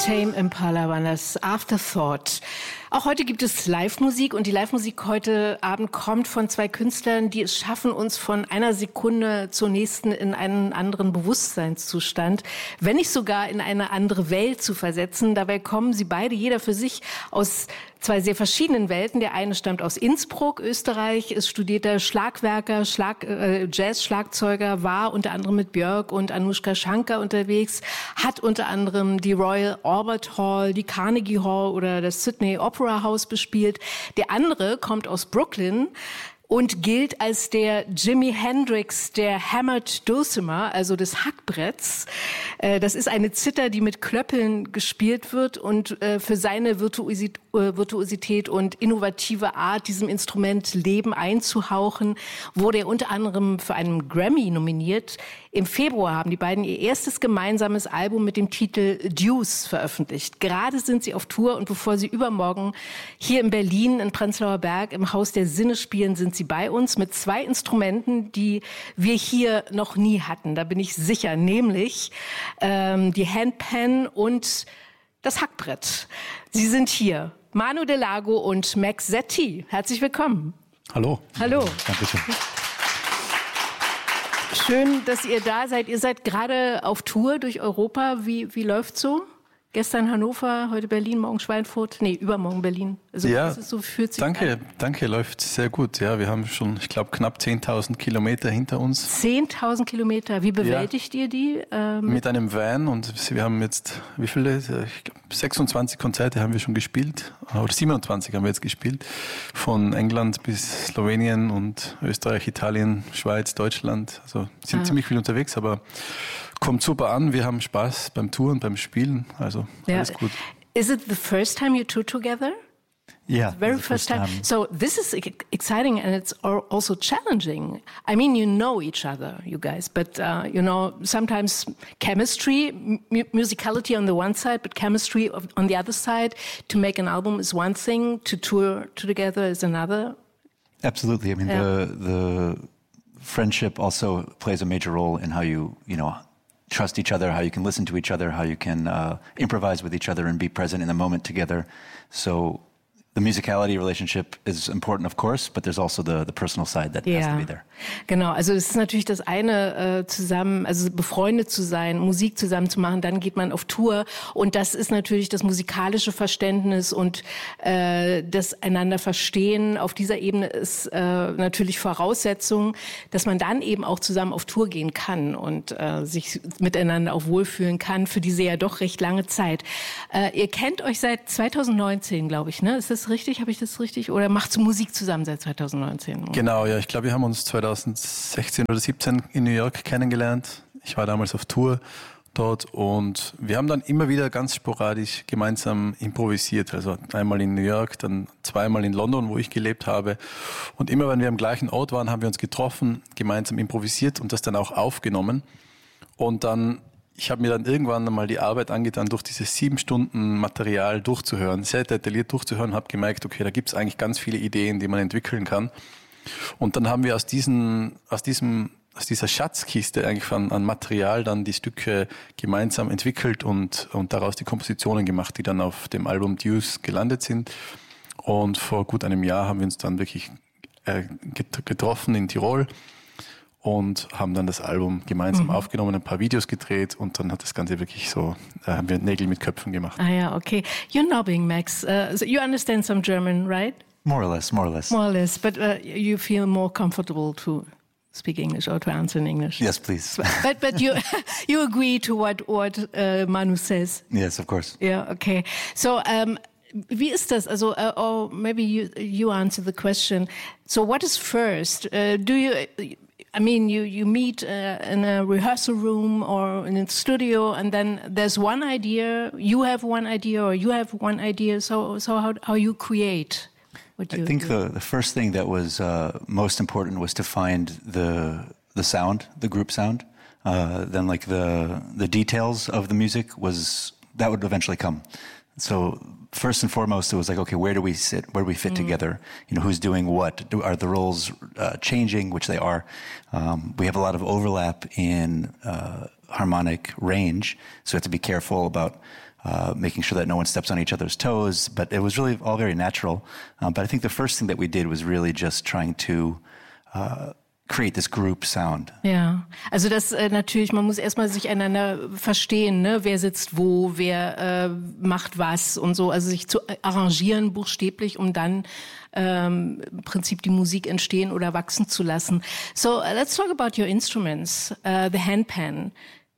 Tame Impala war das, Afterthought. Auch heute gibt es Live-Musik und die Live-Musik heute Abend kommt von zwei Künstlern, die es schaffen, uns von einer Sekunde zur nächsten in einen anderen Bewusstseinszustand, wenn nicht sogar in eine andere Welt zu versetzen. Dabei kommen sie beide, jeder für sich, aus zwei sehr verschiedenen Welten. Der eine stammt aus Innsbruck, Österreich, ist studierter Schlagwerker, Jazz-Schlagzeuger, war unter anderem mit Björk und Anushka Shankar unterwegs, hat unter anderem die Royal Albert Hall, die Carnegie Hall oder das Sydney Opera House bespielt. Der andere kommt aus Brooklyn und gilt als der Jimi Hendrix der Hammered Dulcimer, also des Hackbretts. Das ist eine Zither, die mit Klöppeln gespielt wird und für seine Virtuosität und innovative Art, diesem Instrument Leben einzuhauchen, wurde er unter anderem für einen Grammy nominiert. Im Februar haben die beiden ihr erstes gemeinsames Album mit dem Titel Deuce veröffentlicht. Gerade sind sie auf Tour und bevor sie übermorgen hier in Berlin in Prenzlauer Berg im Haus der Sinne spielen, sind sie bei uns mit zwei Instrumenten, die wir hier noch nie hatten. Da bin ich sicher, nämlich die Handpan und das Hackbrett. Sie sind hier, Manu Delago und Max Setti. Herzlich willkommen. Hallo. Hallo. Dankeschön. Schön, dass ihr da seid. Ihr seid gerade auf Tour durch Europa. Wie läuft's so? Gestern Hannover, heute Berlin, morgen Schweinfurt. Nee, übermorgen Berlin. Also, ja, so fühlt sich an. Danke, läuft sehr gut. Ja, wir haben schon, ich glaube, knapp 10.000 Kilometer hinter uns. 10.000 Kilometer. Wie bewältigt ihr die? Mit einem Van und wir haben jetzt, wie viele? Ich glaub, 26 Konzerte haben wir schon gespielt. Oder 27 haben wir jetzt gespielt. Von England bis Slowenien und Österreich, Italien, Schweiz, Deutschland. Also sind ziemlich viel unterwegs, aber kommt super an. Wir haben Spaß beim Touren, beim Spielen. Also alles gut. Is it the first time you tour together? Yeah, the very first time. So this is exciting and it's also challenging. I mean, you know each other, you guys, but you know, sometimes chemistry, musicality on the one side, but chemistry on the other side. To make an album is one thing, to tour together is another. Absolutely. I mean, the friendship also plays a major role in how you trust each other, how you can listen to each other, how you can improvise with each other and be present in the moment together. So the musicality relationship is important, of course, but there's also the personal side that has to be there. Genau, also es ist natürlich das eine, zusammen, also befreundet zu sein, Musik zusammen zu machen, dann geht man auf Tour und das ist natürlich das musikalische Verständnis und das einander verstehen. Auf dieser Ebene ist natürlich Voraussetzung, dass man dann eben auch zusammen auf Tour gehen kann und sich miteinander auch wohlfühlen kann für diese ja doch recht lange Zeit. Ihr kennt euch seit 2019, glaube ich, ne? Ist das richtig? Habe ich das richtig? Oder macht Musik zusammen seit 2019? Genau, ja. Ich glaube, wir haben uns 2016 oder 2017 in New York kennengelernt. Ich war damals auf Tour dort und wir haben dann immer wieder ganz sporadisch gemeinsam improvisiert. Also einmal in New York, dann zweimal in London, wo ich gelebt habe. Und immer, wenn wir am gleichen Ort waren, haben wir uns getroffen, gemeinsam improvisiert und das dann auch aufgenommen. Und dann ich habe mir dann irgendwann einmal die Arbeit angetan, durch dieses 7 Stunden Material durchzuhören, sehr detailliert durchzuhören, habe gemerkt, okay, da gibt es eigentlich ganz viele Ideen, die man entwickeln kann. Und dann haben wir aus dieser Schatzkiste eigentlich an Material dann die Stücke gemeinsam entwickelt und daraus die Kompositionen gemacht, die dann auf dem Album Deuce gelandet sind. Und vor gut einem Jahr haben wir uns dann wirklich getroffen in Tirol und haben dann das Album gemeinsam aufgenommen, ein paar Videos gedreht und dann hat das Ganze wirklich so, haben wir Nägel mit Köpfen gemacht. Ah ja, okay. You're nodding, Max. So you understand some German, right? More or less. More or less, but you feel more comfortable to speak English or to answer in English? Yes, please. But you agree to what Manu says? Yes, of course. Yeah, okay. So, wie ist das? Also, or maybe you answer the question. So, what is first? I mean, you meet in a rehearsal room or in a studio, and then there's one idea. You have one idea, or you have one idea. So how you create? I think the first thing that was most important was to find the sound, the group sound. Then, like the details of the music that would eventually come. So first and foremost, it was like, okay, where do we sit? Where do we fit together? Who's doing what? Are the roles changing? Which they are. We have a lot of overlap in harmonic range, so we have to be careful about making sure that no one steps on each other's toes. But it was really all very natural. But I think the first thing that we did was really just trying to create this group sound. Ja, also das natürlich, man muss erstmal sich einander verstehen, ne? Wer sitzt wo, wer macht was und so, also sich zu arrangieren buchstäblich, um dann im Prinzip die Musik entstehen oder wachsen zu lassen. So, let's talk about your instruments, the handpan.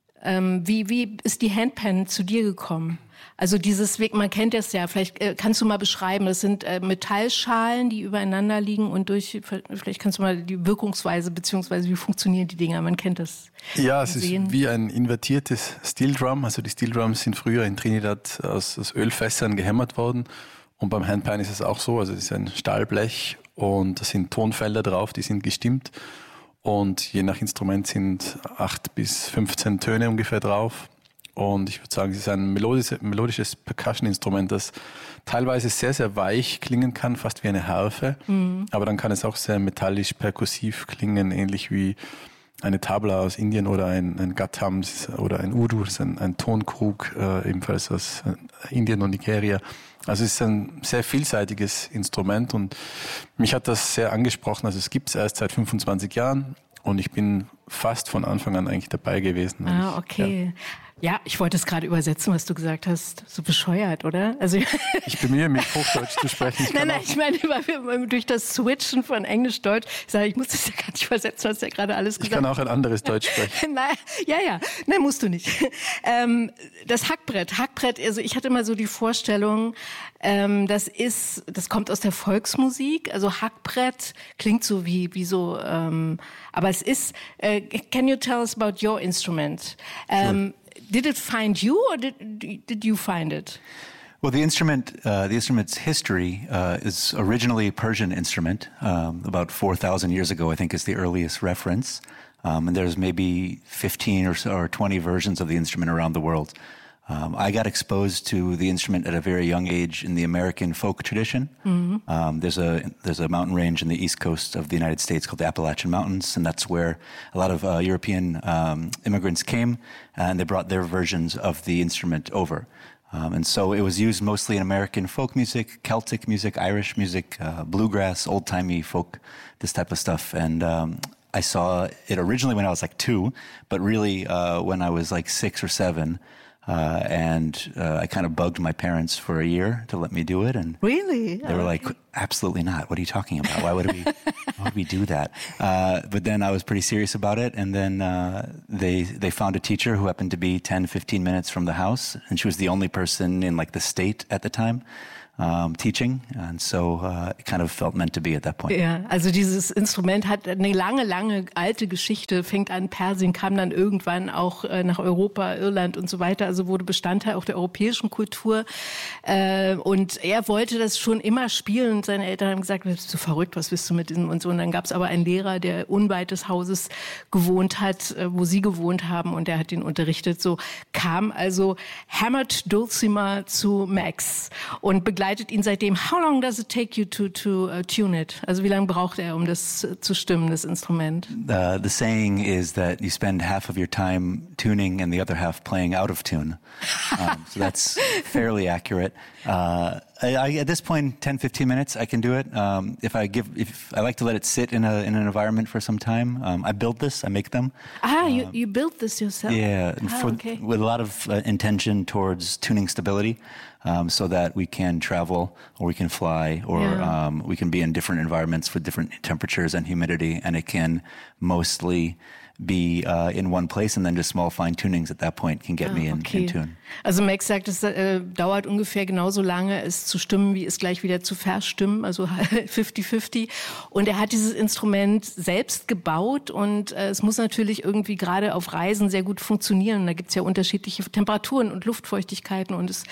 Wie ist die Handpan zu dir gekommen? Also dieses Weg, man kennt das ja, vielleicht kannst du mal beschreiben, das sind Metallschalen, die übereinander liegen und vielleicht kannst du mal die Wirkungsweise beziehungsweise wie funktionieren die Dinger, man kennt das. Ja, es ist wie ein invertiertes Steel Drum, also die Steel Drums sind früher in Trinidad aus Ölfässern gehämmert worden und beim Handpan ist es auch so, also es ist ein Stahlblech und da sind Tonfelder drauf, die sind gestimmt und je nach Instrument sind 8 bis 15 Töne ungefähr drauf. Und ich würde sagen, es ist ein melodisches Percussion-Instrument, das teilweise sehr, sehr weich klingen kann, fast wie eine Harfe. Mhm. Aber dann kann es auch sehr metallisch perkussiv klingen, ähnlich wie eine Tabla aus Indien oder ein Gatams oder ein Udu, das ist ein Tonkrug, ebenfalls aus Indien und Nigeria. Also es ist ein sehr vielseitiges Instrument und mich hat das sehr angesprochen. Also es gibt es erst seit 25 Jahren und ich bin fast von Anfang an eigentlich dabei gewesen. Okay. Ja, ich wollte es gerade übersetzen, was du gesagt hast. So bescheuert, oder? Also ich bemühe mich, Hochdeutsch zu sprechen. Ich meine, durch das Switchen von Englisch-Deutsch, ich muss das ja gar nicht übersetzen, was ja gerade alles gesagt. Ich kann auch ein anderes Deutsch sprechen. Nein, musst du nicht. Das Hackbrett, also ich hatte immer so die Vorstellung, das kommt aus der Volksmusik, also Hackbrett klingt so wie so, aber es ist, can you tell us about your instrument? Sure. Did it find you or did you find it? Well, the instrument's history is originally a Persian instrument. About 4,000 years ago, I think, is the earliest reference. And there's maybe 15 or 20 versions of the instrument around the world. I got exposed to the instrument at a very young age in the American folk tradition. Mm-hmm. There's a mountain range in the east coast of the United States called the Appalachian Mountains, and that's where a lot of European immigrants came, and they brought their versions of the instrument over. And so it was used mostly in American folk music, Celtic music, Irish music, bluegrass, old-timey folk, this type of stuff. And I saw it originally when I was like 2, but really when I was like 6 or 7. And I kind of bugged my parents for a year to let me do it. And really? They were like, absolutely not. What are you talking about? Why would we do that? But then I was pretty serious about it. And then they found a teacher who happened to be 10, 15 minutes from the house. And she was the only person in like the state at the time. Teaching, and so it kind of felt meant to be at that point. Ja, also dieses Instrument hat eine lange alte Geschichte, fängt an Persien, kam dann irgendwann auch nach Europa, Irland und so weiter, also wurde Bestandteil auch der europäischen Kultur und er wollte das schon immer spielen und seine Eltern haben gesagt, bist du verrückt, was willst du mit diesem und so, und dann gab es aber einen Lehrer, der unweit des Hauses gewohnt hat, wo sie gewohnt haben, und der hat ihn unterrichtet, so kam also Hammered Dulcimer zu Max und begleitet ihn seitdem. How long does it take you to tune it? Also wie lange braucht er, um das zu stimmen, das Instrument? The saying is that you spend half of your time tuning and the other half playing out of tune. So that's fairly accurate. At this point, 10, 15 minutes, I can do it. If I like to let it sit in an environment for some time. I build this, I make them. You built this yourself? Yeah, Okay. With a lot of intention towards tuning stability. So that we can travel or we can fly or we can be in different environments with different temperatures and humidity, and it can mostly be in one place, and then just small fine-tunings at that point can get me in tune. Also Max sagt, es dauert ungefähr genauso lange, es zu stimmen, wie es gleich wieder zu verstimmen, also 50-50. Und er hat dieses Instrument selbst gebaut und es muss natürlich irgendwie gerade auf Reisen sehr gut funktionieren. Da gibt's ja unterschiedliche Temperaturen und Luftfeuchtigkeiten und es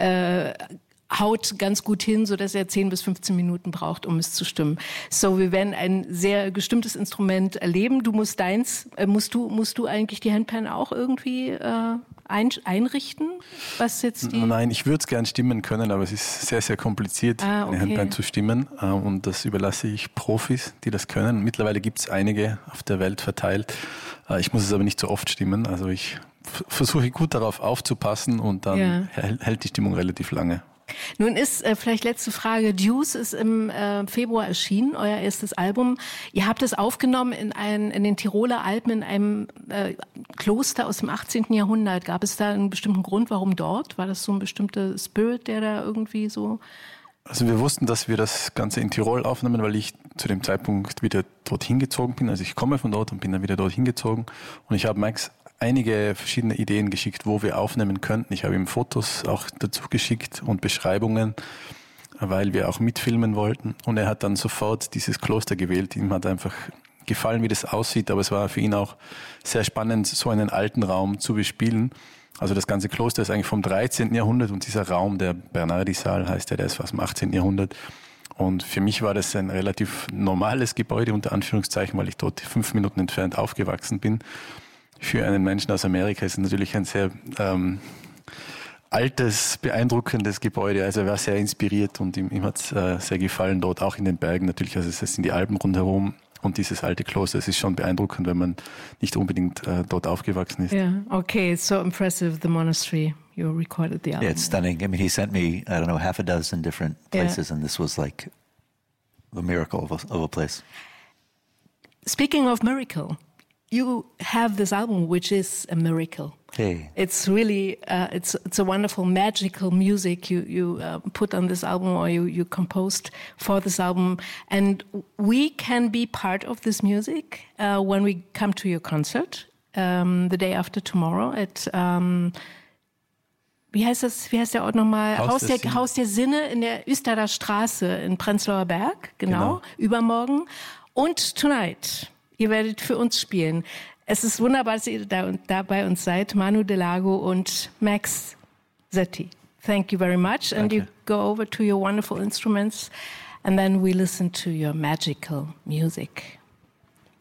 haut ganz gut hin, so dass er 10 bis 15 Minuten braucht, um es zu stimmen. So, wir werden ein sehr gestimmtes Instrument erleben. Du musst musst du eigentlich die Handpan auch irgendwie einrichten? Was jetzt Nein, ich würde es gern stimmen können, aber es ist sehr, sehr kompliziert, eine Handpan zu stimmen. Und das überlasse ich Profis, die das können. Mittlerweile gibt es einige auf der Welt verteilt. Ich muss es aber nicht so oft stimmen. Also ich versuche ich gut darauf aufzupassen und dann hält die Stimmung relativ lange. Nun ist, vielleicht letzte Frage, Deuce ist im Februar erschienen, euer erstes Album. Ihr habt es aufgenommen in den Tiroler Alpen in einem Kloster aus dem 18. Jahrhundert. Gab es da einen bestimmten Grund, warum dort? War das so ein bestimmter Spirit, der da irgendwie so... Also wir wussten, dass wir das Ganze in Tirol aufnehmen, weil ich zu dem Zeitpunkt wieder dorthin gezogen bin. Also ich komme von dort und bin dann wieder dorthin gezogen. Und ich habe Max einige verschiedene Ideen geschickt, wo wir aufnehmen könnten. Ich habe ihm Fotos auch dazu geschickt und Beschreibungen, weil wir auch mitfilmen wollten. Und er hat dann sofort dieses Kloster gewählt. Ihm hat einfach gefallen, wie das aussieht, aber es war für ihn auch sehr spannend, so einen alten Raum zu bespielen. Also das ganze Kloster ist eigentlich vom 13. Jahrhundert und dieser Raum, der Bernardi-Saal heißt der ist aus dem 18. Jahrhundert. Und für mich war das ein relativ normales Gebäude, unter Anführungszeichen, weil ich dort 5 Minuten entfernt aufgewachsen bin. Für einen Menschen aus Amerika ist es natürlich ein sehr altes, beeindruckendes Gebäude. Also er war sehr inspiriert und ihm hat es sehr gefallen dort, auch in den Bergen natürlich. Also es sind die Alpen rundherum und dieses alte Kloster. Es ist schon beeindruckend, wenn man nicht unbedingt dort aufgewachsen ist. Yeah, okay, so impressive, the monastery. You recorded the album. Yeah, it's stunning. I mean, he sent me, I don't know, half a dozen different places, and this was like a miracle of a place. Speaking of miracle, you have this album, which is a miracle. Hey. It's really, it's a wonderful, magical music you put on this album, or you composed for this album. And we can be part of this music when we come to your concert, the day after tomorrow at, wie heißt der Ort nochmal? Haus der Sinne in der Üsterer Straße in Prenzlauer Berg, genau, übermorgen. Und Tonight. Ihr werdet für uns spielen. Es ist wunderbar, dass ihr da bei uns seid, Manu Delago und Max Setti. Thank you very much. And you go over to your wonderful instruments and then we listen to your magical music.